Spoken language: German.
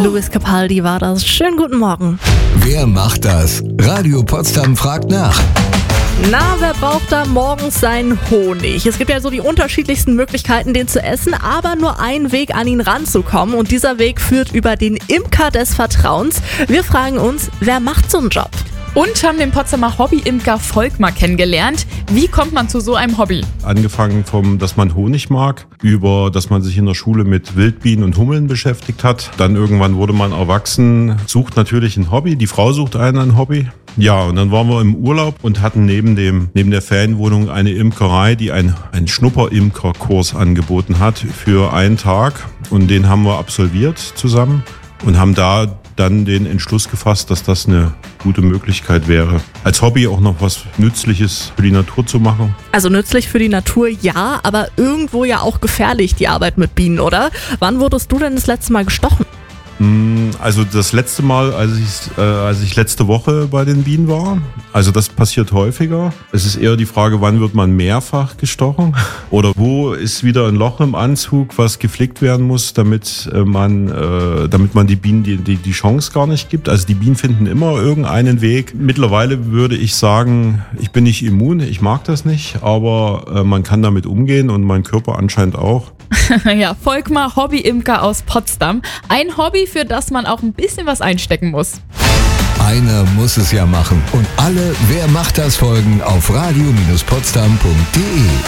Luis Capaldi war das. Schönen guten Morgen. Wer macht das? Radio Potsdam fragt nach. Na, wer braucht da morgens seinen Honig? Es gibt ja so die unterschiedlichsten Möglichkeiten, den zu essen, aber nur ein Weg, an ihn ranzukommen. Und dieser Weg führt über den Imker des Vertrauens. Wir fragen uns, wer macht so einen Job? Und haben den Potsdamer Hobby-Imker Volkmar kennengelernt. Wie kommt man zu so einem Hobby? Angefangen vom, dass man Honig mag, über, dass man sich in der Schule mit Wildbienen und Hummeln beschäftigt hat. Dann irgendwann wurde man erwachsen, sucht natürlich ein Hobby. Die Frau sucht einen ein Hobby. Ja, und dann waren wir im Urlaub und hatten neben der Ferienwohnung eine Imkerei, die einen Schnupper-Imker-Kurs angeboten hat für einen Tag. Und den haben wir absolviert zusammen und haben da dann den Entschluss gefasst, dass das eine gute Möglichkeit wäre, als Hobby auch noch was Nützliches für die Natur zu machen. Also nützlich für die Natur, ja, aber irgendwo ja auch gefährlich, die Arbeit mit Bienen, oder? Wann wurdest du denn das letzte Mal gestochen? Also das letzte Mal, als ich letzte Woche bei den Bienen war, also das passiert häufiger. Es ist eher die Frage, wann wird man mehrfach gestochen? Oder wo ist wieder ein Loch im Anzug, was geflickt werden muss, damit man die Bienen die Chance gar nicht gibt. Also die Bienen finden immer irgendeinen Weg. Mittlerweile würde ich sagen, ich bin nicht immun, ich mag das nicht, aber man kann damit umgehen und mein Körper anscheinend auch. Ja, Volkmar, Hobby-Imker aus Potsdam. Ein Hobby, für das man auch ein bisschen was einstecken muss. Einer muss es ja machen. Und alle Wer macht das Folgen auf radio-potsdam.de.